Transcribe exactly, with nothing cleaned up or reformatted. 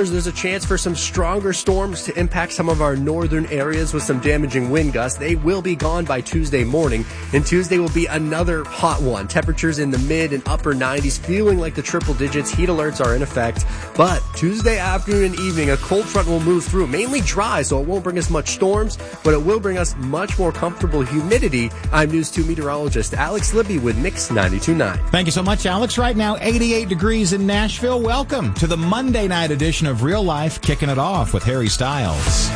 hours, there's a chance for some stronger storms to impact some of our northern areas with some damaging wind gusts. They will be gone by Tuesday morning, and Tuesday will be another hot one. Temperatures in the mid and upper nineties, feeling like the triple digits. Heat alerts are in effect. But Tuesday afternoon and evening, a cold front will move through. Mainly dry, so it won't bring us much storms, but it will bring us much more comfortable humidity. I'm News two meteorologist Alex Libby with Mix ninety-two point nine. Thank you so much, Alex. Right now, eighty-eight degrees in Nashville. Welcome to the Monday night edition of Real Life, kicking it off with Harry Styles.